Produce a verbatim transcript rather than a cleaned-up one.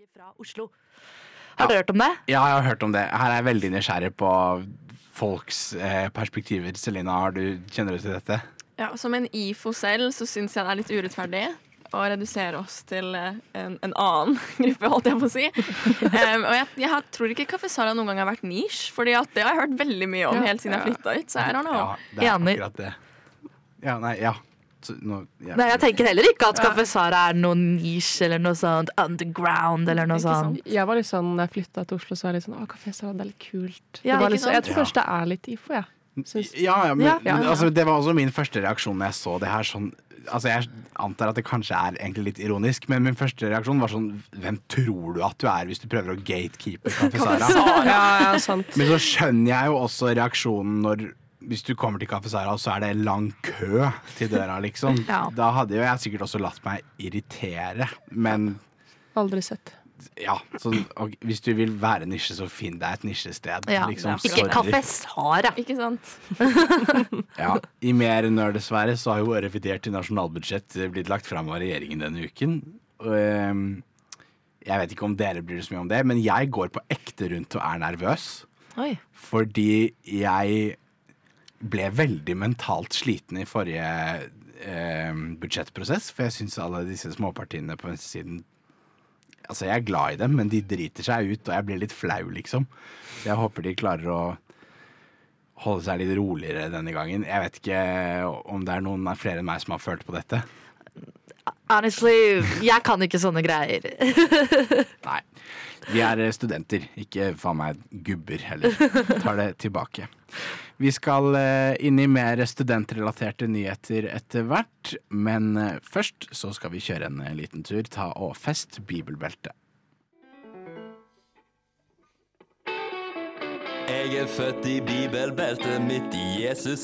Fra Oslo. Har du Ja. hørt om det? Ja, jeg har hørt om det. Her er jeg veldig nysgjerrig på folks eh, perspektiver. Selina, har du, kjenner du til dette? Ja, som en I F O selv så syns jeg det er litt urettferdig å redusere oss til eh, en, en annen gruppe, holdt jeg på å si. um, og jeg, jeg har- tror ikke Kaffe Sara noen gang har vært niche, fordi at det har jeg hørt veldig mye om Ja. helt siden jeg flytta ut. Så I don't know. Ja, det er Enig. akkurat det. Ja, nei, ja. Så, nå, ja. Nei, jeg tenker heller ikke at Kaffe Sara er noe niche eller noe sånt underground eller noe Ikke sånt. sant? Jeg var litt sånn, når jeg flyttet til Oslo, så var jeg litt sånn, å, Kafé Sara, det er litt kult. Ja, det var ikke litt, så, jeg sant? tror kanskje det er litt I F O, jeg. Syns- Ja, ja, men, Ja, ja, men ja. Altså, det var også min første reaksjon når jeg så det her. Sånn, altså, jeg antar at det kanskje er egentlig litt ironisk, men min første reaksjon var sånn: hvem tror du at du er hvis du prøver å gatekeepe Kaffe Sara? Ja, ja, sant. Men så skjønner jeg jo også reaksjonen når hvis du kommer til Kaffe Sara, så er det lang kø til døra, liksom. Ja. Da hadde jo jeg sikkert også latt meg irritere, men Aldri sett. ja. Så, og hvis du vil være nisje, så finn deg et nisjested. Ja. Liksom, Ikke sorry. Kaffe Sara. Ikke sant? Ja, I mer nerd, dessverre, så har jo revidert til nasjonalbudsjett blitt lagt fram av regjeringen denne uken. Og, ehm, jeg vet ikke om dere bryr dere så mye om det, men jeg går på ekte rundt og er nervøs. Oi. Fordi jeg ble veldig mentalt sliten i forrige eh, budsjettprosess, for jeg syns alle disse småpartiene på venstresiden, altså jeg er glad i dem, men de driter seg ut, og jeg blir litt flau, liksom. Så jeg håper de klarer å holde seg litt roligere denne gangen. Jeg vet ikke om det er noen flere enn meg som har følt på dette. Honestly, jeg kan ikke sånne greier. Nei, vi er studenter, ikke faen meg gubber heller. Tar det tilbake. Vi skal eh, inn i mer studentrelaterte nyheter etter hvert, men eh, først så skal vi kjøre en eh, liten tur, ta og fest bibelbeltet. Jeg er født i bibelbeltet midt i Jesus